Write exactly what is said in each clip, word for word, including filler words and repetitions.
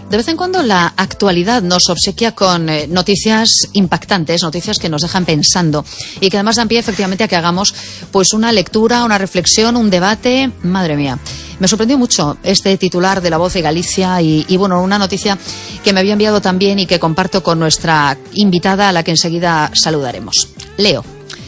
De vez en cuando la actualidad nos obsequia con eh, noticias impactantes, noticias que nos dejan pensando y que además dan pie efectivamente a que hagamos pues una lectura, una reflexión, un debate. Madre mía. Me sorprendió mucho este titular de La Voz de Galicia y, y bueno, una noticia que me había enviado también y que comparto con nuestra invitada a la que enseguida saludaremos. Leo.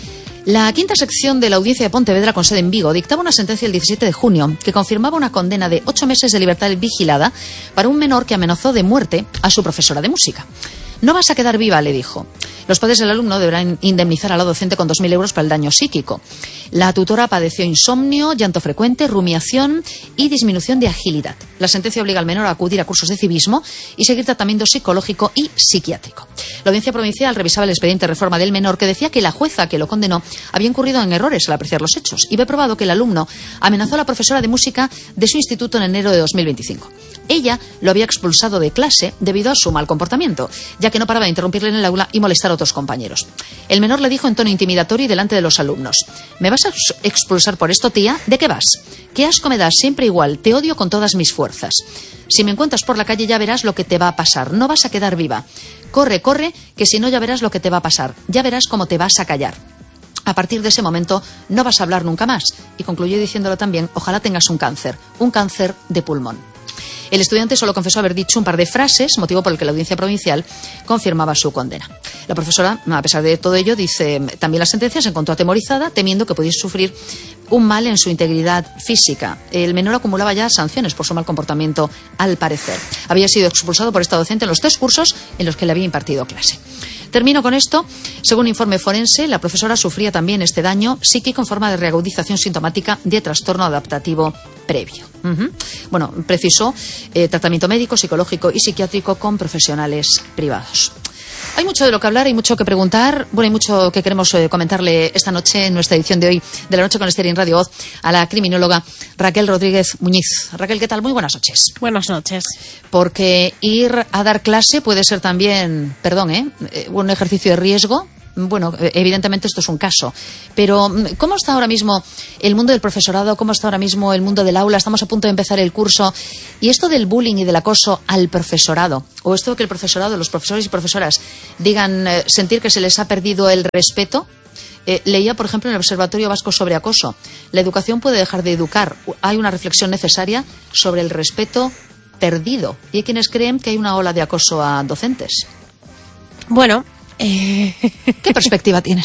La quinta sección de la Audiencia de Pontevedra con sede en Vigo dictaba una sentencia el diecisiete de junio que confirmaba una condena de ocho meses de libertad vigilada para un menor que amenazó de muerte a su profesora de música. No vas a quedar viva, le dijo. Los padres del alumno deberán indemnizar a la docente con dos mil euros para el daño psíquico. La tutora padeció insomnio, llanto frecuente, rumiación y disminución de agilidad. La sentencia obliga al menor a acudir a cursos de civismo y seguir tratamiento psicológico y psiquiátrico. La Audiencia Provincial revisaba el expediente de reforma del menor que decía que la jueza que lo condenó había incurrido en errores al apreciar los hechos y ve probado que el alumno amenazó a la profesora de música de su instituto en enero de dos mil veinticinco. Ella lo había expulsado de clase debido a su mal comportamiento, ya que no paraba de interrumpirle en el aula y molestar a otros compañeros. El menor le dijo en tono intimidatorio y delante de los alumnos: ¿me vas a expulsar por esto, tía? ¿De qué vas? ¿Qué asco me das? Siempre igual. Te odio con todas mis fuerzas. Si me encuentras por la calle ya verás lo que te va a pasar. No vas a quedar viva. Corre, corre, que si no ya verás lo que te va a pasar. Ya verás cómo te vas a callar. A partir de ese momento no vas a hablar nunca más. Y concluyó diciéndolo también: ojalá tengas un cáncer, un cáncer de pulmón. El estudiante solo confesó haber dicho un par de frases, motivo por el que la Audiencia Provincial confirmaba su condena. La profesora, a pesar de todo ello, dice también la sentencia, se encontró atemorizada, temiendo que pudiese sufrir un mal en su integridad física. El menor acumulaba ya sanciones por su mal comportamiento, al parecer. Había sido expulsado por esta docente en los tres cursos en los que le había impartido clase. Termino con esto. Según informe forense, la profesora sufría también este daño psíquico en forma de reagudización sintomática de trastorno adaptativo previo. Uh-huh. Bueno, precisó eh, tratamiento médico, psicológico y psiquiátrico con profesionales privados. Hay mucho de lo que hablar, hay mucho que preguntar. Bueno, hay mucho que queremos eh, comentarle esta noche en nuestra edición de hoy de La Noche con Ester en Radio Voz a la criminóloga Raquel Rodríguez Muñiz. Raquel, ¿qué tal? Muy buenas noches. Buenas noches. Porque ir a dar clase puede ser también, perdón, ¿eh? un ejercicio de riesgo. Bueno, evidentemente esto es un caso, pero ¿cómo está ahora mismo el mundo del profesorado? ¿Cómo está ahora mismo el mundo del aula? Estamos a punto de empezar el curso. Y esto del bullying y del acoso al profesorado, o esto de que el profesorado, los profesores y profesoras digan eh, sentir que se les ha perdido el respeto. Eh, leía, por ejemplo, en el Observatorio Vasco sobre acoso. La educación puede dejar de educar. Hay una reflexión necesaria sobre el respeto perdido. Y hay quienes creen que hay una ola de acoso a docentes. Bueno... Eh... ¿Qué perspectiva tienes?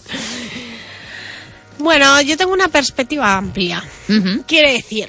Bueno, yo tengo una perspectiva amplia. Uh-huh. Quiere decir,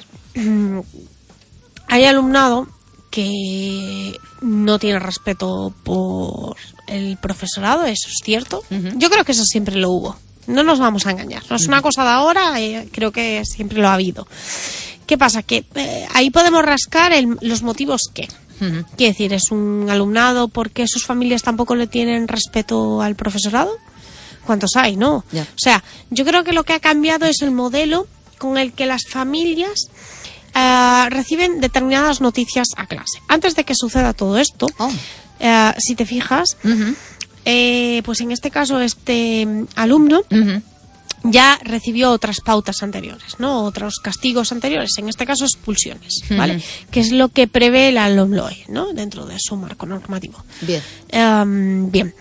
hay alumnado que no tiene respeto por el profesorado, eso es cierto. Uh-huh. Yo creo que eso siempre lo hubo. No nos vamos a engañar. No es una cosa de ahora, eh, creo que siempre lo ha habido. ¿Qué pasa? Que eh, ahí podemos rascar el, los motivos que... Uh-huh. Quiere decir, es un alumnado porque sus familias tampoco le tienen respeto al profesorado. ¿Cuántos hay, no? Yeah. O sea, yo creo que lo que ha cambiado es el modelo con el que las familias uh, reciben determinadas noticias a clase. Antes de que suceda todo esto, oh. uh, si te fijas, uh-huh. eh, pues en este caso este alumno uh-huh. ya recibió otras pautas anteriores, ¿no? Otros castigos anteriores, en este caso expulsiones, ¿vale? Uh-huh. Que es lo que prevé la LOMLOE, ¿no? Dentro de su marco normativo. Bien. Um, bien.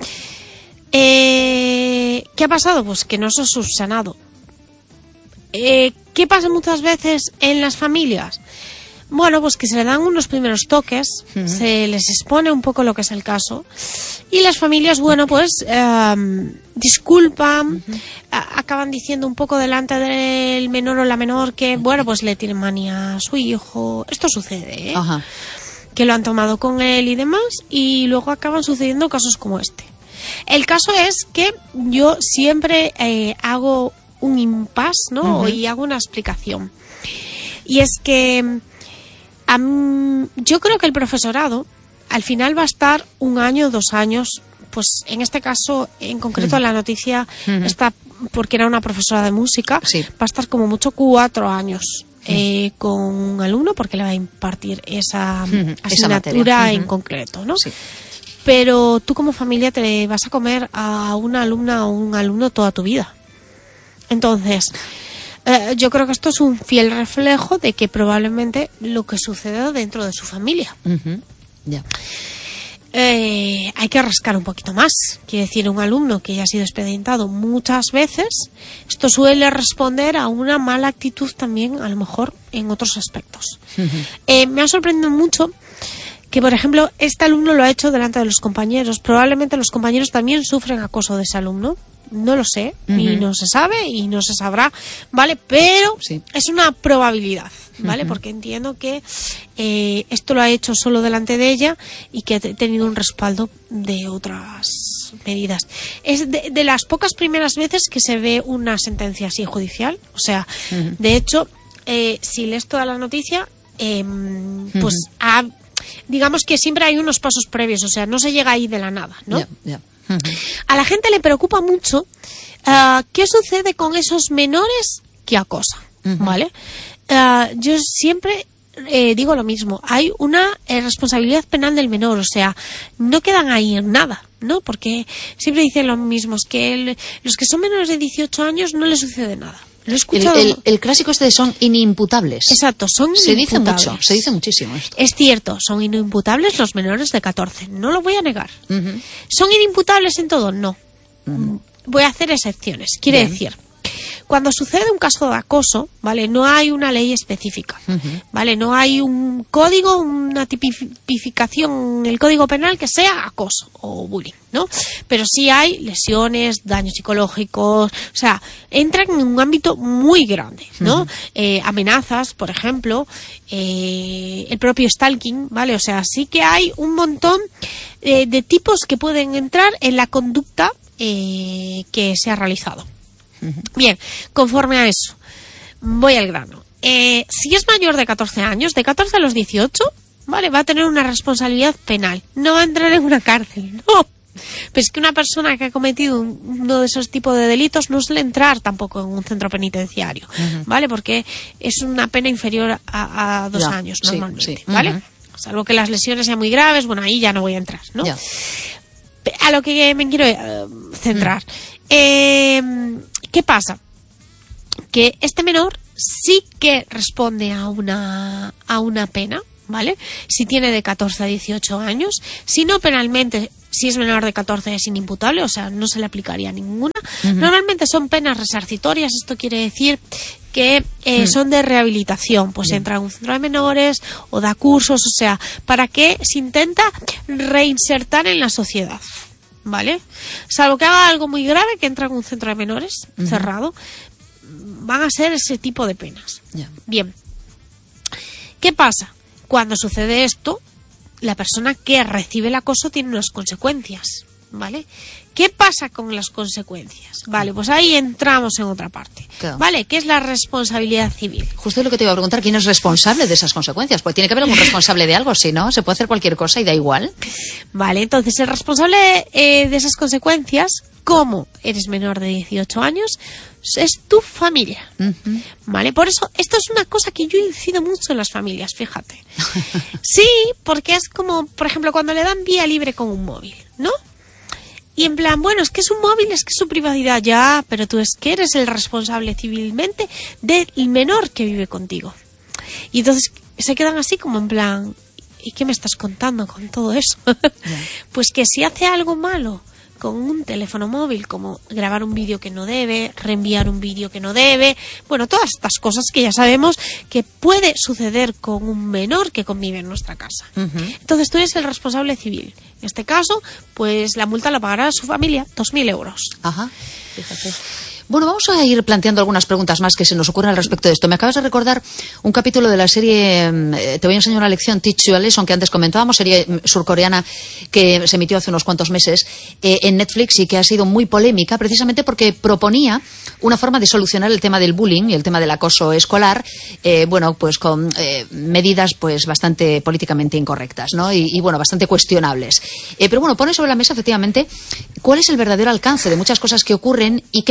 Eh, ¿Qué ha pasado? Pues que no se ha subsanado. Eh, ¿Qué pasa muchas veces en las familias? Bueno, pues que se le dan unos primeros toques, uh-huh. se les expone un poco lo que es el caso y las familias, bueno, pues eh, disculpan, uh-huh. a- acaban diciendo un poco delante del menor o la menor que, bueno, pues le tienen manía a su hijo. Esto sucede, ¿eh? Uh-huh. Que lo han tomado con él y demás y luego acaban sucediendo casos como este. El caso es que yo siempre eh, hago un impasse, ¿no? Uh-huh. Y hago una explicación. Y es que... Um, yo creo que el profesorado al final va a estar un año, dos años, pues en este caso, en concreto, uh-huh. la noticia uh-huh. está porque era una profesora de música, sí. va a estar como mucho cuatro años uh-huh. eh, con un alumno porque le va a impartir esa uh-huh. asignatura uh-huh. en concreto, ¿no? Sí. Pero tú como familia te vas a comer a una alumna o un alumno toda tu vida. Entonces... Eh, yo creo que esto es un fiel reflejo de que probablemente lo que suceda dentro de su familia. Uh-huh. Ya. Eh, hay que rascar un poquito más. Quiere decir, un alumno que ya ha sido expedientado muchas veces, esto suele responder a una mala actitud también, a lo mejor, en otros aspectos. Uh-huh. Eh, me ha sorprendido mucho que, por ejemplo, este alumno lo ha hecho delante de los compañeros. Probablemente los compañeros también sufren acoso de ese alumno. No lo sé, uh-huh. y no se sabe y no se sabrá, ¿vale? Pero sí. Es una probabilidad, ¿vale? Uh-huh. Porque entiendo que eh, esto lo ha hecho solo delante de ella y que ha tenido un respaldo de otras medidas. Es de, de las pocas primeras veces que se ve una sentencia así judicial. O sea, uh-huh. de hecho, eh, si lees toda la noticia, eh, pues uh-huh. ha, digamos que siempre hay unos pasos previos, o sea, no se llega ahí de la nada, ¿no? Yeah, yeah. Uh-huh. A la gente le preocupa mucho uh, qué sucede con esos menores que acosan, uh-huh. ¿vale? Uh, yo siempre eh, digo lo mismo, hay una eh, responsabilidad penal del menor, o sea, no quedan ahí en nada, ¿no? Porque siempre dicen lo mismo, es que el, los que son menores de dieciocho años no les sucede nada. Lo he escuchado. El, el, el clásico este de son inimputables. Exacto, son se inimputables. dice mucho, se dice muchísimo esto. Es cierto, son inimputables los menores de catorce, no lo voy a negar. Uh-huh. ¿Son inimputables en todo? No. Uh-huh. Voy a hacer excepciones. Quiere Bien. decir, cuando sucede un caso de acoso, ¿vale? No hay una ley específica, uh-huh. ¿vale? No hay un código, una tipificación en el Código Penal que sea acoso o bullying, ¿no? Pero sí hay lesiones, daños psicológicos, o sea, entran en un ámbito muy grande, ¿no? Uh-huh. Eh, amenazas, por ejemplo, eh, el propio stalking, ¿vale? O sea, sí que hay un montón eh, de tipos que pueden entrar en la conducta eh, que se ha realizado. Bien, conforme a eso, voy al grano. Eh, si es mayor de catorce años, de catorce a los dieciocho, ¿vale? Va a tener una responsabilidad penal. No va a entrar en una cárcel, no. Pues que una persona que ha cometido uno de esos tipos de delitos no suele entrar tampoco en un centro penitenciario, uh-huh. ¿vale? Porque es una pena inferior a, a dos yeah, años normalmente, sí, sí. ¿vale? Uh-huh. Salvo que las lesiones sean muy graves, bueno, ahí ya no voy a entrar, ¿no? Yeah. A lo que me quiero uh, centrar. Uh-huh. Eh... ¿Qué pasa? Que este menor sí que responde a una, a una pena, ¿vale? Si tiene de catorce a dieciocho años, si no penalmente, si es menor de catorce es inimputable, o sea, no se le aplicaría ninguna. Uh-huh. Normalmente son penas resarcitorias, esto quiere decir que eh, uh-huh. son de rehabilitación, pues uh-huh. entra a un centro de menores o da cursos, o sea, para que se intenta reinsertar en la sociedad. ¿Vale? Salvo que haga algo muy grave, que entra en un centro de menores uh-huh. cerrado, van a ser ese tipo de penas. Yeah. Bien. ¿Qué pasa? Cuando sucede esto, la persona que recibe el acoso tiene unas consecuencias, ¿vale? ¿Qué pasa con las consecuencias? Vale, pues ahí entramos en otra parte. Claro. ¿Vale? ¿Qué es la responsabilidad civil? Justo lo que te iba a preguntar, ¿quién es responsable de esas consecuencias? Pues tiene que haber algún responsable de algo, si no, se puede hacer cualquier cosa y da igual. Vale, entonces el responsable eh, de esas consecuencias, como eres menor de dieciocho años, es tu familia. Uh-huh. ¿Vale? Por eso, esto es una cosa que yo incido mucho en las familias, fíjate. Sí, porque es como, por ejemplo, cuando le dan vía libre con un móvil, ¿no? Y en plan, bueno, es que es un móvil, es que es su privacidad, ya, pero tú es que eres el responsable civilmente del menor que vive contigo. Y entonces se quedan así como en plan, ¿y qué me estás contando con todo eso? Yeah. Pues que si hace algo malo con un teléfono móvil, como grabar un vídeo que no debe, reenviar un vídeo que no debe, bueno, todas estas cosas que ya sabemos que puede suceder con un menor que convive en nuestra casa. Uh-huh. Entonces tú eres el responsable civil. En este caso, pues la multa la pagará su familia, dos mil euros. Ajá, fíjate. Bueno, vamos a ir planteando algunas preguntas más que se nos ocurren al respecto de esto. Me acabas de recordar un capítulo de la serie eh, Te voy a enseñar una lección, Teach You a Lesson, que antes comentábamos, serie surcoreana que se emitió hace unos cuantos meses eh, en Netflix y que ha sido muy polémica precisamente porque proponía una forma de solucionar el tema del bullying y el tema del acoso escolar, eh, bueno, pues con eh, medidas pues bastante políticamente incorrectas, ¿no? Y, y bueno, bastante cuestionables. Eh, pero bueno, pone sobre la mesa efectivamente cuál es el verdadero alcance de muchas cosas que ocurren y qué poca importancia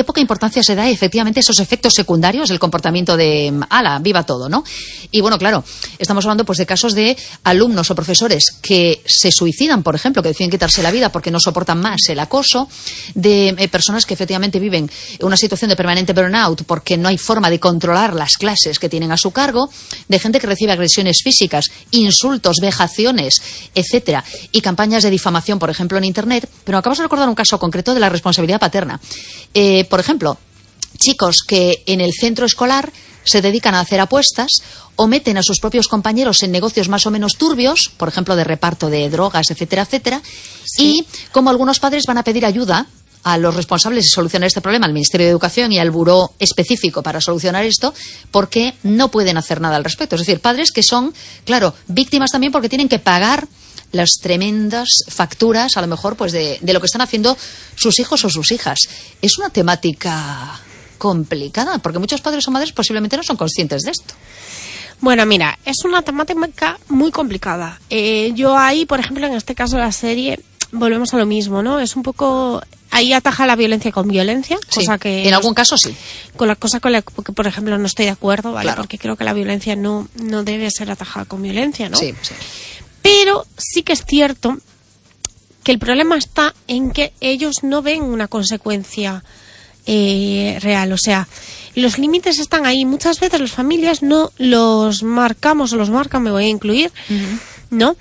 importancia se da efectivamente esos efectos secundarios del comportamiento de ala, viva todo, ¿no? Y bueno, claro, estamos hablando pues de casos de alumnos o profesores que se suicidan, por ejemplo, que deciden quitarse la vida porque no soportan más el acoso, de eh, personas que efectivamente viven una situación de permanente burnout porque no hay forma de controlar las clases que tienen a su cargo, de gente que recibe agresiones físicas, insultos, vejaciones, etcétera, y campañas de difamación, por ejemplo, en Internet. Pero acabamos de recordar un caso concreto de la responsabilidad paterna. Eh, por ejemplo, chicos que en el centro escolar se dedican a hacer apuestas o meten a sus propios compañeros en negocios más o menos turbios, por ejemplo, de reparto de drogas, etcétera, etcétera, sí. Y como algunos padres van a pedir ayuda a los responsables de solucionar este problema, al Ministerio de Educación y al buró específico para solucionar esto, porque no pueden hacer nada al respecto. Es decir, padres que son, claro, víctimas también porque tienen que pagar las tremendas facturas, a lo mejor, pues de, de lo que están haciendo sus hijos o sus hijas. Es una temática complicada, porque muchos padres o madres posiblemente no son conscientes de esto. Bueno, mira, es una temática muy complicada. Eh, yo ahí, por ejemplo, en este caso de la serie, volvemos a lo mismo, ¿no? Es un poco... Ahí ataja la violencia con violencia, cosa sí, que... En algún caso sí. Con la cosa con la que, por ejemplo, no estoy de acuerdo, ¿vale? Claro. Porque creo que la violencia no, no debe ser atajada con violencia, ¿no? Sí, sí. Pero sí que es cierto que el problema está en que ellos no ven una consecuencia eh, real. O sea, los límites están ahí. Muchas veces las familias no los marcamos o los marcan, me voy a incluir, uh-huh. ¿no?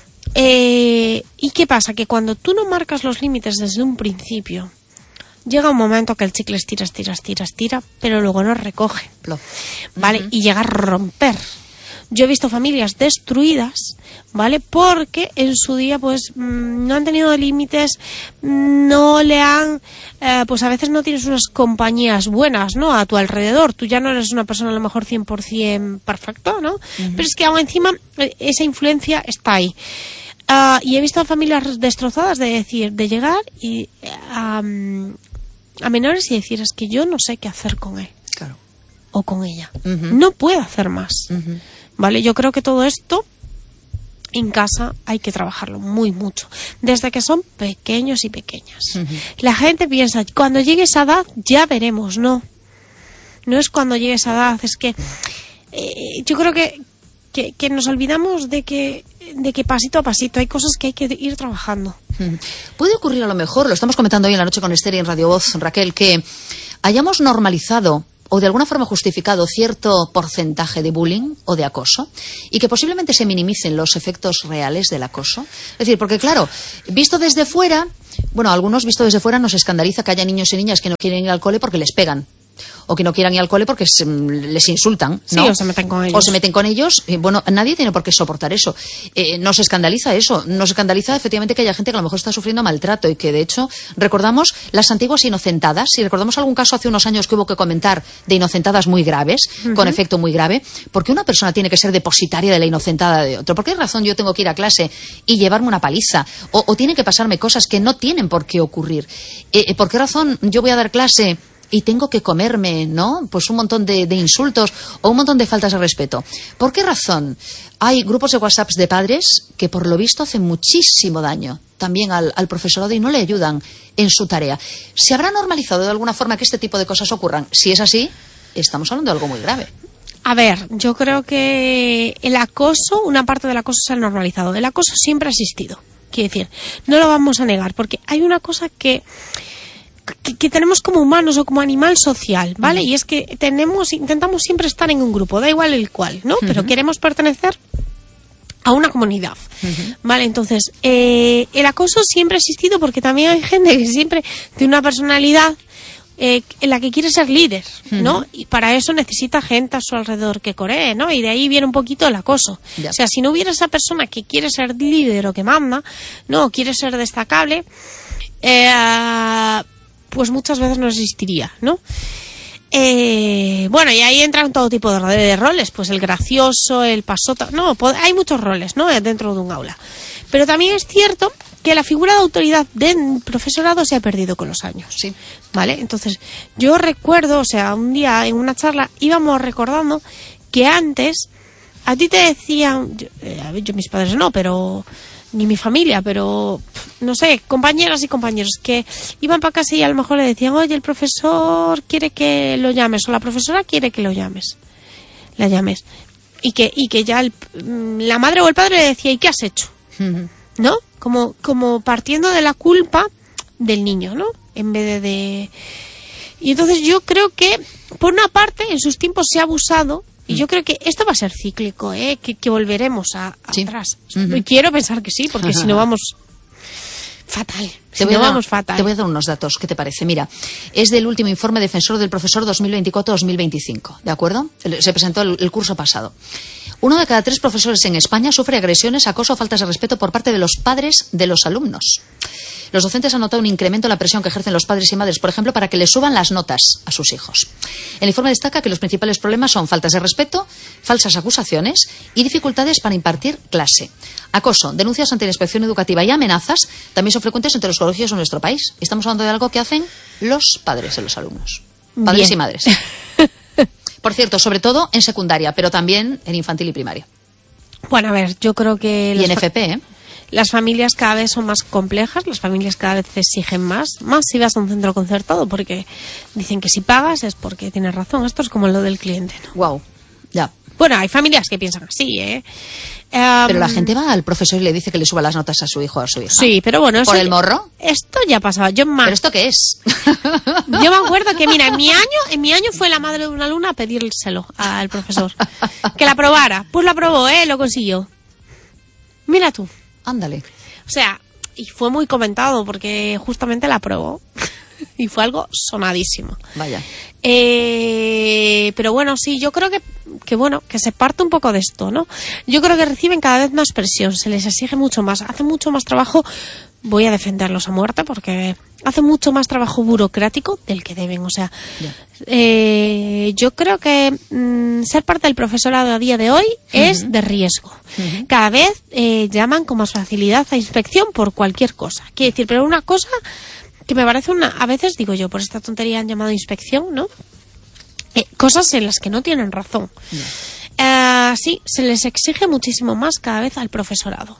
Eh, ¿Y qué pasa? Que cuando tú no marcas los límites desde un principio, llega un momento que el chicle estira, estira, estira, estira, pero luego no recoge, ¿vale? Uh-huh. Y llega a romper. Yo he visto familias destruidas, ¿vale? Porque en su día, pues, no han tenido límites, no le han... Eh, pues a veces no tienes unas compañías buenas, ¿no? A tu alrededor. Tú ya no eres una persona a lo mejor cien por ciento perfecta, ¿no? Uh-huh. Pero es que aún encima esa influencia está ahí. Uh, y he visto familias destrozadas de decir, de llegar y um, a menores y decir, es que yo no sé qué hacer con él. Claro. O con ella. Uh-huh. No puedo hacer más. Uh-huh. ¿Vale? Yo creo que todo esto en casa hay que trabajarlo muy mucho. Desde que son pequeños y pequeñas. Uh-huh. La gente piensa, cuando llegue esa edad ya veremos. No. No es cuando llegue esa edad. Es que eh, yo creo que, que, que nos olvidamos de que, de que pasito a pasito hay cosas que hay que ir trabajando. Uh-huh. Puede ocurrir a lo mejor, lo estamos comentando hoy en la noche con Esther y en Radio Voz, Raquel, que hayamos normalizado o de alguna forma justificado cierto porcentaje de bullying o de acoso y que posiblemente se minimicen los efectos reales del acoso. Es decir, porque claro, visto desde fuera, bueno, a algunos visto desde fuera nos escandaliza que haya niños y niñas que no quieren ir al cole porque les pegan. O que no quieran ir al cole porque se, les insultan, ¿no? Sí, o se meten con ellos. O se meten con ellos. Y bueno, nadie tiene por qué soportar eso. Eh, nos escandaliza eso. Nos escandaliza efectivamente que haya gente que a lo mejor está sufriendo maltrato y que, de hecho, recordamos las antiguas inocentadas. Y recordamos algún caso hace unos años que hubo que comentar de inocentadas muy graves, uh-huh. con efecto muy grave. ¿Por qué una persona tiene que ser depositaria de la inocentada de otro? ¿Por qué razón yo tengo que ir a clase y llevarme una paliza? O, o tienen que pasarme cosas que no tienen por qué ocurrir. Eh, ¿Por qué razón yo voy a dar clase y tengo que comerme, ¿no? Pues un montón de, de insultos o un montón de faltas de respeto? ¿Por qué razón hay grupos de WhatsApp de padres que por lo visto hacen muchísimo daño también al, al profesorado y no le ayudan en su tarea? ¿Se habrá normalizado de alguna forma que este tipo de cosas ocurran? Si es así, estamos hablando de algo muy grave. A ver, yo creo que el acoso, una parte del acoso se ha normalizado. El acoso siempre ha existido. Quiero decir, no lo vamos a negar, porque hay una cosa que... Que, que tenemos como humanos o como animal social, ¿vale? Uh-huh. Y es que tenemos, intentamos siempre estar en un grupo, da igual el cual, ¿no? Uh-huh. Pero queremos pertenecer a una comunidad, uh-huh. ¿vale? Entonces, eh, el acoso siempre ha existido porque también hay gente que siempre tiene una personalidad eh, en la que quiere ser líder, ¿no? Uh-huh. Y para eso necesita gente a su alrededor que coree, ¿no? Y de ahí viene un poquito el acoso. Yeah. O sea, si no hubiera esa persona que quiere ser líder o que manda, ¿no? Quiere ser destacable, eh... pues muchas veces no existiría, ¿no? Eh, bueno, y ahí entran todo tipo de, de roles, pues el gracioso, el pasota, no, hay muchos roles, ¿no? Dentro de un aula. Pero también es cierto que la figura de autoridad del profesorado se ha perdido con los años, sí, ¿vale? Entonces, yo recuerdo, o sea, un día en una charla íbamos recordando que antes a ti te decían, yo, eh, yo mis padres no, pero ni mi familia, pero no sé, compañeras y compañeros que iban para casa y a lo mejor le decían, oye, el profesor quiere que lo llames, o la profesora quiere que lo llames, la llames. Y que, y que ya el, la madre o el padre le decía, ¿y qué has hecho? Uh-huh. ¿No? Como, como partiendo de la culpa del niño, ¿no? En vez de, de... Y entonces yo creo que, por una parte, en sus tiempos se ha abusado. Y yo creo que esto va a ser cíclico, ¿eh? que, que volveremos a, a ¿Sí? atrás. Uh-huh. Y quiero pensar que sí, porque uh-huh. si no vamos fatal. Si te, voy no dar, vamos fatal. te voy a dar unos datos, ¿qué te parece? Mira, es del último informe defensor del profesor dos mil veinticuatro dos mil veinticinco, ¿de acuerdo? Se presentó el, el curso pasado. Uno de cada tres profesores en España sufre agresiones, acoso o faltas de respeto por parte de los padres de los alumnos. Los docentes han notado un incremento en la presión que ejercen los padres y madres, por ejemplo, para que les suban las notas a sus hijos. El informe destaca que los principales problemas son faltas de respeto, falsas acusaciones y dificultades para impartir clase. Acoso, denuncias ante la inspección educativa y amenazas también son frecuentes entre los colegios en nuestro país. Estamos hablando de algo que hacen los padres de los alumnos. Padres Bien. y madres. Por cierto, sobre todo en secundaria, pero también en infantil y primaria. Bueno, a ver, yo creo que... Y en F P, ¿eh? Las familias cada vez son más complejas, las familias cada vez exigen más, más si vas a un centro concertado, porque dicen que si pagas es porque tienes razón. Esto es como lo del cliente, ¿no? Wow, ya. Bueno, hay familias que piensan así, ¿eh? Um, pero la gente va al profesor y le dice que le suba las notas a su hijo o a su hija. Sí, pero bueno... ¿Por el morro? Esto ya pasaba. Yo ma- ¿Pero esto qué es? Yo me acuerdo que, mira, en mi año en mi año fue la madre de una alumna a pedírselo al profesor. Que la aprobara. Pues la aprobó, ¿eh? Lo consiguió. Mira tú. Ándale. O sea, y fue muy comentado porque justamente la aprobó. Y fue algo sonadísimo. Vaya. Eh, pero bueno, sí, yo creo que, que bueno, que se parte un poco de esto, ¿no? Yo creo que reciben cada vez más presión, se les exige mucho más, hacen mucho más trabajo, voy a defenderlos a muerte porque hacen mucho más trabajo burocrático del que deben, o sea, yeah. eh, yo creo que mmm, ser parte del profesorado a día de hoy uh-huh. es de riesgo. Uh-huh. Cada vez eh, llaman con más facilidad a inspección por cualquier cosa. Quiere decir, pero una cosa que me parece una... A veces digo yo, por esta tontería han llamado inspección, ¿no? Eh, cosas en las que no tienen razón. Yeah. Uh, sí, se les exige muchísimo más cada vez al profesorado.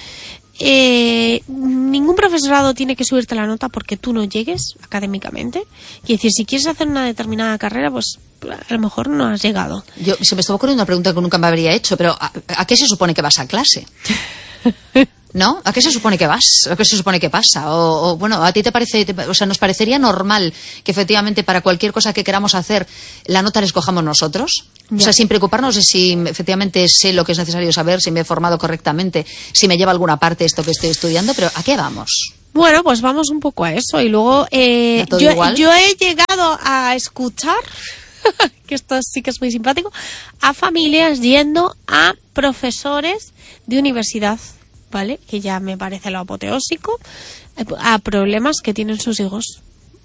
Eh, ningún profesorado tiene que subirte la nota porque tú no llegues académicamente. Y decir, si quieres hacer una determinada carrera, pues a lo mejor no has llegado. Yo, se me estaba ocurriendo una pregunta que nunca me habría hecho, pero ¿a, a qué se supone que vas a clase? ¿No? ¿A qué se supone que vas? ¿A qué se supone que pasa? O, o bueno, ¿a ti te parece, te, o sea, nos parecería normal que efectivamente para cualquier cosa que queramos hacer la nota la escojamos nosotros? Ya. O sea, sin preocuparnos de si efectivamente sé lo que es necesario saber, si me he formado correctamente, si me lleva a alguna parte esto que estoy estudiando, pero ¿a qué vamos? Bueno, pues vamos un poco a eso y luego eh, yo, yo he llegado a escuchar, que esto sí que es muy simpático, a familias yendo a profesores de universidad, ¿vale? Que ya me parece lo apoteósico, a problemas que tienen sus hijos.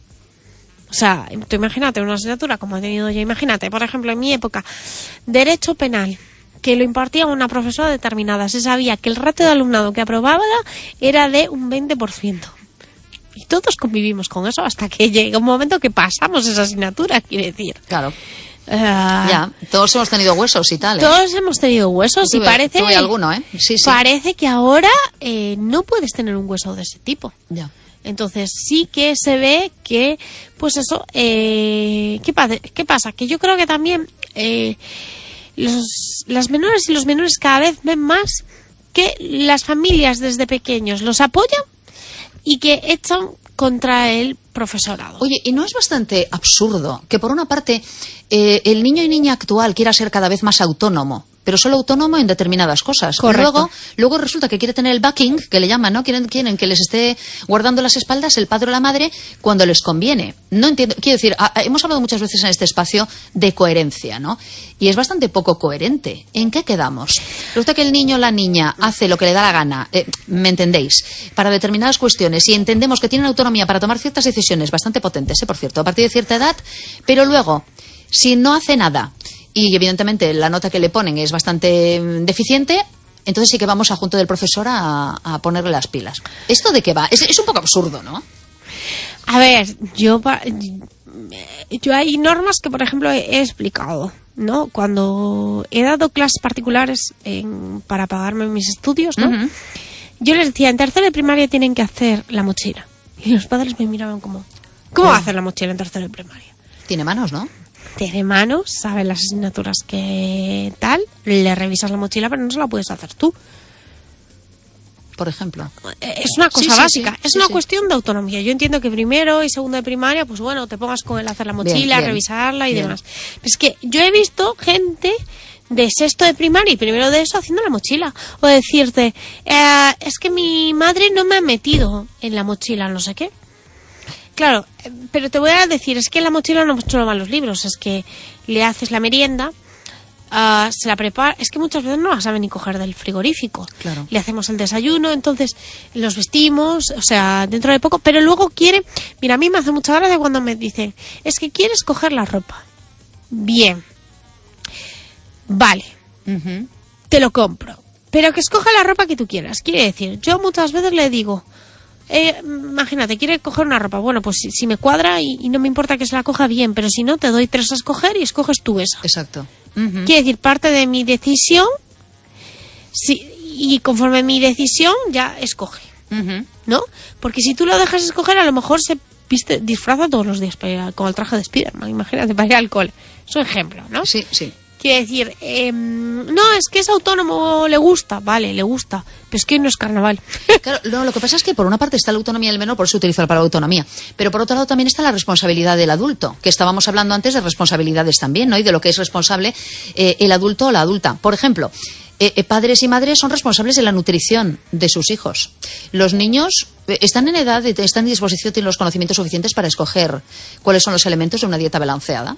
O sea, tú imagínate una asignatura como he tenido yo, imagínate, por ejemplo, en mi época, Derecho Penal, que lo impartía una profesora determinada, se sabía que el ratio de alumnado que aprobaba era de un veinte por ciento. Y todos convivimos con eso hasta que llega un momento que pasamos esa asignatura, quiere decir. Claro. Uh, ya, todos hemos tenido huesos y tal, ¿eh? Todos hemos tenido huesos tuve, y parece tuve alguno, ¿eh? Sí, sí. Parece que ahora eh, no puedes tener un hueso de ese tipo. Ya. Entonces sí que se ve que, pues eso, eh, ¿qué, pa- ¿qué pasa? Que yo creo que también eh, los, las menores y los menores cada vez ven más que las familias desde pequeños los apoyan y que echan contra el profesorado. Oye, ¿y no es bastante absurdo que por una parte eh, el niño y niña actual quiera ser cada vez más autónomo, pero solo autónomo en determinadas cosas? Correcto. Luego, luego resulta que quiere tener el backing, que le llaman, ¿no? Quieren, quieren que les esté guardando las espaldas el padre o la madre cuando les conviene. No entiendo, quiero decir, a, a, hemos hablado muchas veces en este espacio de coherencia, ¿no? Y es bastante poco coherente. ¿En qué quedamos? Resulta que el niño o la niña hace lo que le da la gana, eh, ¿me entendéis? Para determinadas cuestiones, y entendemos que tienen autonomía para tomar ciertas decisiones bastante potentes, ¿eh? Por cierto, a partir de cierta edad, pero luego, si no hace nada y evidentemente la nota que le ponen es bastante deficiente, entonces sí que vamos a junto del profesor a, a ponerle las pilas. ¿Esto de qué va? Es, es un poco absurdo, ¿no? A ver, yo yo hay normas que, por ejemplo, he, he explicado, ¿no? Cuando he dado clases particulares en, para pagarme mis estudios, ¿no? Uh-huh. Yo les decía, en tercero de primaria tienen que hacer la mochila. Y los padres me miraban como, ¿cómo va a hacer la mochila en tercero de primaria? Tiene manos, ¿no? Tiene manos, sabe las asignaturas que tal, le revisas la mochila, pero no se la puedes hacer tú. Por ejemplo. Es una cosa sí, sí, básica, sí, es sí, una sí. cuestión de autonomía. Yo entiendo que primero y segundo de primaria, pues bueno, te pongas con él a hacer la mochila, Bien, bien. revisarla y Bien. demás. Es que yo he visto gente de sexto de primaria y primero de eso haciendo la mochila. O decirte, eh, es que mi madre no me ha metido en la mochila, no sé qué. Claro, eh, pero te voy a decir, es que en la mochila no solo van los libros, es que le haces la merienda, uh, se la prepara, es que muchas veces no la saben ni coger del frigorífico. Claro. Le hacemos el desayuno, entonces los vestimos, o sea, dentro de poco, pero luego quiere, mira, a mí me hace mucha gracia cuando me dicen, es que quieres coger la ropa. Bien. Vale. Uh-huh. Te lo compro. Pero que escoja la ropa que tú quieras. Quiere decir, yo muchas veces le digo, eh, imagínate, quiere coger una ropa. Bueno, pues si, si me cuadra y, y no me importa que se la coja bien, pero si no, te doy tres a escoger y escoges tú esa. Exacto. Uh-huh. Quiere decir, parte de mi decisión, sí, y conforme mi decisión, ya escoge. Uh-huh. ¿No? Porque si tú lo dejas escoger, a lo mejor se viste, disfraza todos los días para ir a, con el traje de Spiderman. Imagínate, para ir al cole. Es un ejemplo, ¿no? Sí, sí. Quiere decir, eh, no, es que es autónomo, le gusta, vale, le gusta, pero es que no es carnaval. Claro, no, lo que pasa es que por una parte está la autonomía del menor, por eso utiliza la palabra autonomía, pero por otro lado también está la responsabilidad del adulto, que estábamos hablando antes de responsabilidades también, ¿no? Y de lo que es responsable eh, el adulto o la adulta. Por ejemplo, eh, eh, padres y madres son responsables de la nutrición de sus hijos. Los niños eh, están en edad, de, están en disposición, tienen los conocimientos suficientes para escoger cuáles son los elementos de una dieta balanceada.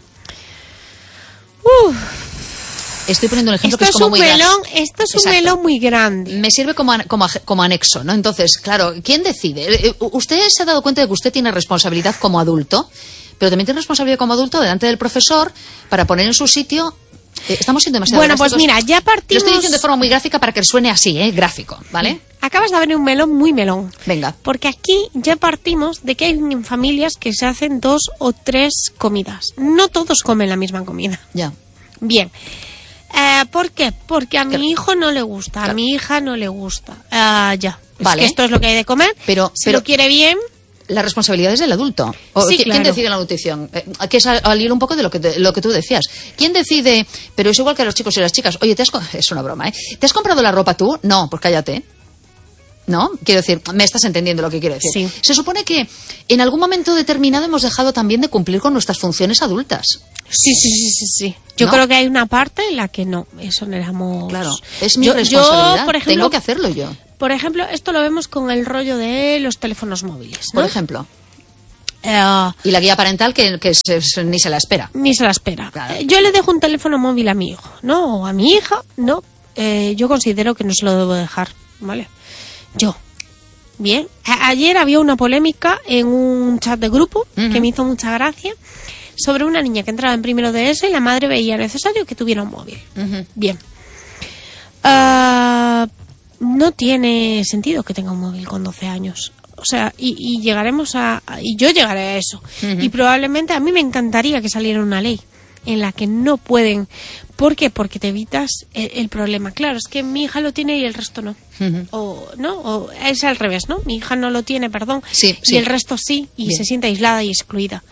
Uf. Estoy poniendo un ejemplo Esto que es es como un muy melón, gas- esto es un Exacto. melón muy grande. Me sirve como, an- como, aj- como anexo, ¿no? Entonces, claro, ¿quién decide? Eh, eh, Usted se ha dado cuenta de que usted tiene responsabilidad como adulto, pero también tiene responsabilidad como adulto delante del profesor para poner en su sitio. Eh, estamos siendo demasiado Bueno, pues drásticos. mira, ya Lo partimos. estoy diciendo de forma muy gráfica para que suene así, ¿eh? Gráfico, ¿vale? Acabas de abrir un melón muy melón. Venga. Porque aquí ya partimos de que hay familias que se hacen dos o tres comidas. No todos comen la misma comida. Ya. Bien. Eh, ¿Por qué? Porque a mi Claro. hijo no le gusta, a Claro. mi hija no le gusta. Ah, ya. Es Vale. que esto es lo que hay de comer. Pero- si pero- lo quiere bien, La responsabilidad es del adulto. O, Sí, ¿qui- ¿Quién claro. decide la nutrición? Eh, que es al, al hilo un poco de lo que, te- lo que tú decías. ¿Quién decide? Pero es igual que a los chicos y las chicas. Oye, ¿te has co- es una broma, ¿eh? ¿Te has comprado la ropa tú? No, pues cállate. ¿No? Quiero decir, me estás entendiendo lo que quiero decir. Sí. Se supone que en algún momento determinado hemos dejado también de cumplir con nuestras funciones adultas. sí, sí, sí, sí, sí. Yo ¿No? creo que hay una parte en la que no. Eso no éramos. Claro, es mi Yo- responsabilidad. Yo, por ejemplo, Tengo que hacerlo yo. Por ejemplo, esto lo vemos con el rollo de los teléfonos móviles, ¿no? Por ejemplo. Eh, Y la guía parental que, que se- se- ni se la espera. ni se la espera. Claro. Eh, Yo le dejo un teléfono móvil a mi hijo, ¿no? O a mi hija, no. Eh, yo considero que no se lo debo dejar, ¿vale? Yo. Bien. A- ayer había una polémica en un chat de grupo Ujú. que me hizo mucha gracia sobre una niña que entraba en primero de eso y la madre veía necesario que tuviera un móvil. Ujú. Bien. Ah, no tiene sentido que tenga un móvil con doce años. O sea, y, y llegaremos a... Y yo llegaré a eso. Ujú. Y probablemente a mí me encantaría que saliera una ley en la que no pueden... ¿Por qué? Porque te evitas el, el problema. Claro, es que mi hija lo tiene y el resto no. Ujú. O, ¿no? O es al revés, ¿no? Mi hija no lo tiene, perdón. Sí, y sí. el resto sí. Y Bien. se siente aislada y excluida.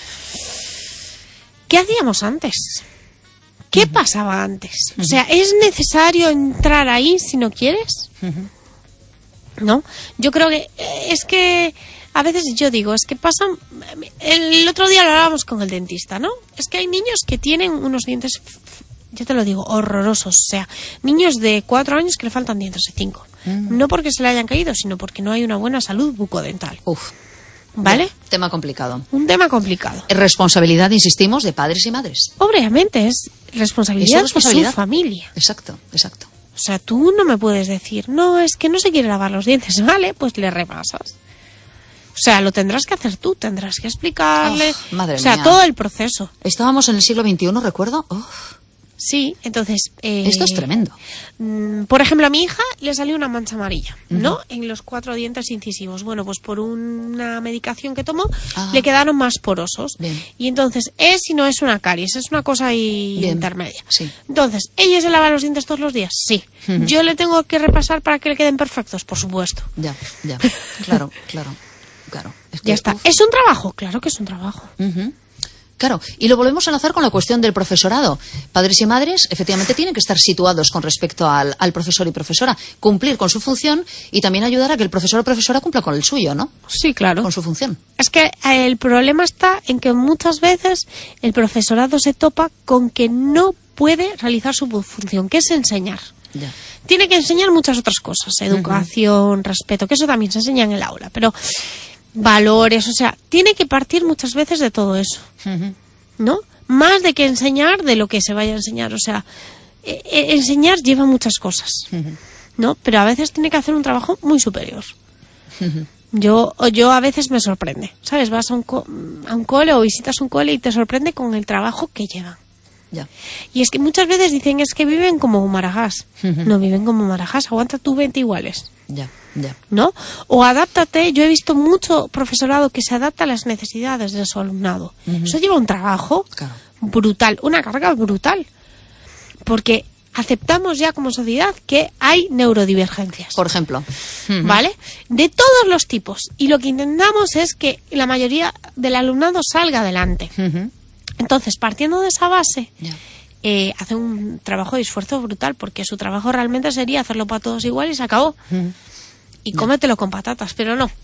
¿Qué hacíamos antes? ¿Qué pasaba antes? O sea, ¿es necesario entrar ahí si no quieres? Ujú. ¿No? Yo creo que eh, es que a veces yo digo, es que pasan... El otro día lo hablábamos con el dentista, ¿no? Es que hay niños que tienen unos dientes, f- f- yo te lo digo, horrorosos. O sea, niños de cuatro años que le faltan dientes de cinco. Mm. No porque se le hayan caído, sino porque no hay una buena salud bucodental. Uf. ¿Vale? Ya, tema complicado. Un tema complicado. Responsabilidad, insistimos, de padres y madres. Obviamente es responsabilidad, Es responsabilidad. de su familia. Exacto, exacto. O sea, tú no me puedes decir, no, es que no se quiere lavar los dientes, ¿vale? Pues le repasas. O sea, lo tendrás que hacer tú, tendrás que explicarle. Oh, madre o sea, mía. todo el proceso. Estábamos en el siglo veintiuno, recuerdo. Uf. Sí, entonces... Eh, Esto es tremendo. Por ejemplo, a mi hija le salió una mancha amarilla, uh-huh. ¿no? En los cuatro dientes incisivos. Bueno, pues por una medicación que tomó, ah. le quedaron más porosos. Bien. Y entonces, es y no es una caries, es una cosa ahí Bien. intermedia. Sí. Entonces, ¿ella se lava los dientes todos los días? Sí. Uh-huh. ¿Yo le tengo que repasar para que le queden perfectos? Por supuesto. Ya, ya. Claro, claro, claro. Es que, ya está. uf. ¿Es un trabajo? Claro que es un trabajo. Uh-huh. Claro, y lo volvemos a enlazar con la cuestión del profesorado. Padres y madres, efectivamente, tienen que estar situados con respecto al, al profesor y profesora, cumplir con su función y también ayudar a que el profesor o profesora cumpla con el suyo, ¿no? Sí, claro. Con su función. Es que el problema está en que muchas veces el profesorado se topa con que no puede realizar su función, que es enseñar. Ya. Tiene que enseñar muchas otras cosas, educación, uh-huh. respeto, que eso también se enseña en el aula, pero... valores, o sea, tiene que partir muchas veces de todo eso, uh-huh. ¿no? Más de que enseñar de lo que se vaya a enseñar, o sea, eh, eh, enseñar lleva muchas cosas, uh-huh. ¿no? Pero a veces tiene que hacer un trabajo muy superior. Uh-huh. Yo, yo a veces me sorprende, ¿sabes? Vas a un, co- a un cole o visitas un cole y te sorprende con el trabajo que llevan. Ya. Y es que muchas veces dicen es que viven como marajás. Uh-huh. No viven como marajás, aguanta tú veinte iguales. Ya, ya. ¿No? O adáptate. Yo he visto mucho profesorado que se adapta a las necesidades de su alumnado. Uh-huh. Eso lleva un trabajo claro. brutal, una carga brutal. Porque aceptamos ya como sociedad que hay neurodivergencias. Por ejemplo. Uh-huh. ¿Vale? De todos los tipos. Y lo que intentamos es que la mayoría del alumnado salga adelante. Uh-huh. Entonces, partiendo de esa base, yeah. eh, hace un trabajo de esfuerzo brutal, porque su trabajo realmente sería hacerlo para todos igual y se acabó. Mm. Y yeah. cómetelo con patatas, pero no.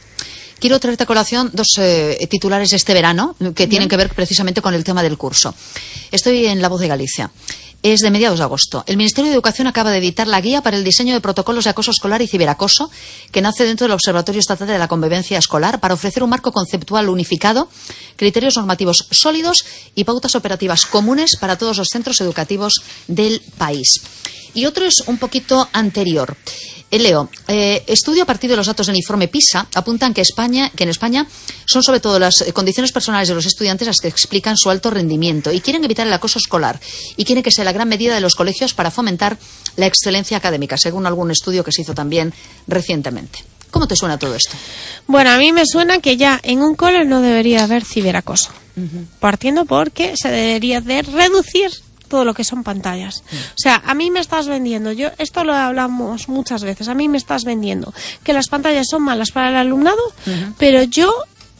Quiero traerte a colación dos eh, titulares de este verano que yeah. tienen que ver precisamente con el tema del curso. Estoy en La Voz de Galicia. Es de mediados de agosto. El Ministerio de Educación acaba de editar la guía para el diseño de protocolos de acoso escolar y ciberacoso, que nace dentro del Observatorio Estatal de la Convivencia Escolar, para ofrecer un marco conceptual unificado, criterios normativos sólidos y pautas operativas comunes para todos los centros educativos del país. Y otro es un poquito anterior. Eh, Leo, eh, estudio a partir de los datos del informe PISA apuntan que España, que en España son sobre todo las condiciones personales de los estudiantes las que explican su alto rendimiento y quieren evitar el acoso escolar y quieren que sea la gran medida de los colegios para fomentar la excelencia académica, según algún estudio que se hizo también recientemente. ¿Cómo te suena todo esto? Bueno, a mí me suena que ya en un cole no debería haber ciberacoso, uh-huh. partiendo porque se debería de reducir todo lo que son pantallas. Sí. O sea, a mí me estás vendiendo, yo esto lo hablamos muchas veces, a mí me estás vendiendo que las pantallas son malas para el alumnado, uh-huh. pero yo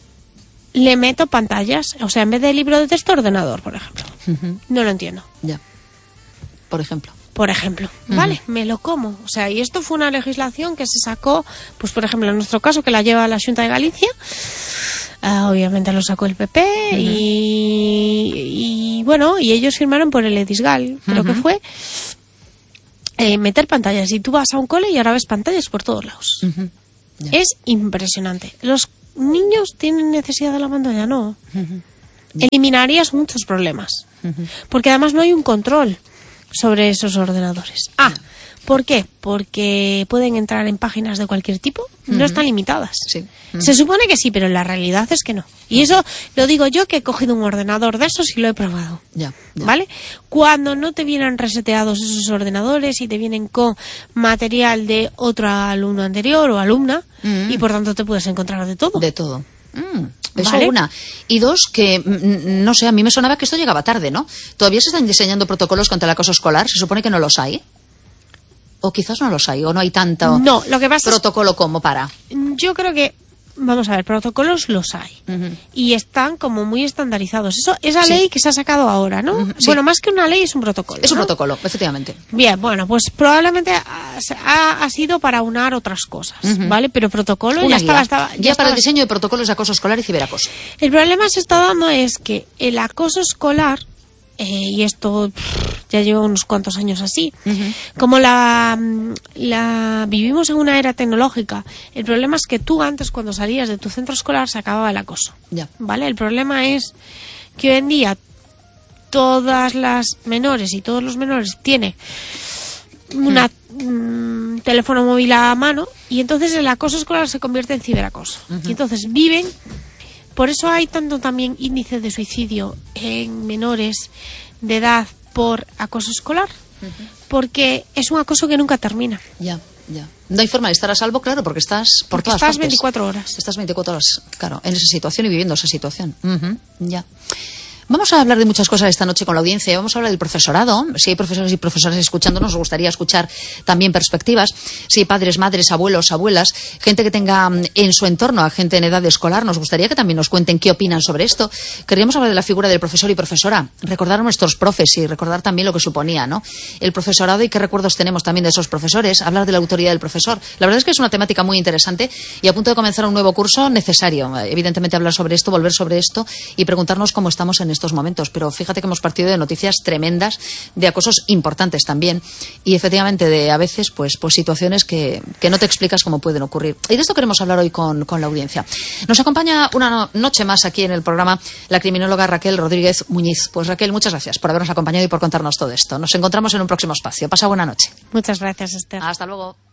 le meto pantallas, o sea, en vez de libro de texto, ordenador, por ejemplo. Uh-huh. No lo entiendo. Ya. Por ejemplo. Por ejemplo, uh-huh. vale, me lo como. O sea, y esto fue una legislación que se sacó, pues por ejemplo, en nuestro caso, que la lleva la Xunta de Galicia. Uh, obviamente lo sacó el P P uh-huh. y, y bueno, y ellos firmaron por el Edisgal, creo uh-huh. que fue, eh, meter pantallas. Y tú vas a un cole y ahora ves pantallas por todos lados. Uh-huh. Yeah. Es impresionante. ¿Los niños tienen necesidad de la pantalla? No. Uh-huh. Eliminarías muchos problemas. Uh-huh. Porque además no hay un control sobre esos ordenadores. Ah, ¿por qué? Porque pueden entrar en páginas de cualquier tipo, uh-huh. no están limitadas. Sí. Uh-huh. Se supone que sí, pero la realidad es que no. Y eso lo digo yo, que he cogido un ordenador de esos y lo he probado. Ya, ya. ¿Vale? Cuando no te vienen reseteados esos ordenadores y te vienen con material de otro alumno anterior o alumna, uh-huh. y por tanto te puedes encontrar de todo. De todo. Mm. Eso ¿Vale? Una. Y dos, que, no sé, a mí me sonaba que esto llegaba tarde, ¿no? ¿Todavía se están diseñando protocolos contra el acoso escolar? ¿Se supone que no los hay? O quizás no los hay, o no hay tanto no, lo que pasa protocolo es... como para... Yo creo que, vamos a ver, protocolos los hay. Uh-huh. Y están como muy estandarizados. Eso, esa sí. ley que se ha sacado ahora, ¿no? Uh-huh. Sí. Bueno, más que una ley es un protocolo. Es un ¿no? protocolo, efectivamente. Bien, bueno, pues probablemente ha, ha, ha sido para unar otras cosas, uh-huh. ¿vale? Pero protocolo una ya guía. estaba... estaba ya guía estaba... para el diseño de protocolos de acoso escolar y ciberacoso. El problema se está dando es que el acoso escolar... Eh, y esto pff, ya lleva unos cuantos años así. Uh-huh. Como la, la vivimos en una era tecnológica, el problema es que tú antes, cuando salías de tu centro escolar, se acababa el acoso. Yeah. ¿Vale? El problema es que hoy en día todas las menores y todos los menores tienen una mm. Mm, teléfono móvil a mano y entonces el acoso escolar se convierte en ciberacoso. Uh-huh. Y entonces viven... Por eso hay tanto también índice de suicidio en menores de edad, por acoso escolar, uh-huh. porque es un acoso que nunca termina. Ya, ya. No hay forma de estar a salvo, claro, porque estás por porque todas estás partes. veinticuatro horas. Estás veinticuatro horas, claro, en esa situación y viviendo esa situación. Uh-huh. Ya. Vamos a hablar de muchas cosas esta noche con la audiencia. Vamos a hablar del profesorado. Si hay profesores y profesoras escuchándonos, nos gustaría escuchar también perspectivas. Si hay padres, madres, abuelos, abuelas, gente que tenga en su entorno a gente en edad escolar, nos gustaría que también nos cuenten qué opinan sobre esto. Queríamos hablar de la figura del profesor y profesora, recordar a nuestros profes y recordar también lo que suponía, ¿no? El profesorado y qué recuerdos tenemos también de esos profesores, hablar de la autoridad del profesor. La verdad es que es una temática muy interesante y a punto de comenzar un nuevo curso necesario. Evidentemente hablar sobre esto, volver sobre esto y preguntarnos cómo estamos en estos momentos, pero fíjate que hemos partido de noticias tremendas, de acosos importantes también y efectivamente de a veces pues, pues situaciones que, que no te explicas cómo pueden ocurrir. Y de esto queremos hablar hoy con, con la audiencia. Nos acompaña una no, noche más aquí en el programa la criminóloga Raquel Rodríguez Muñiz. Pues Raquel, muchas gracias por habernos acompañado y por contarnos todo esto. Nos encontramos en un próximo espacio. Pasa buena noche. Muchas gracias, Esther. Hasta luego.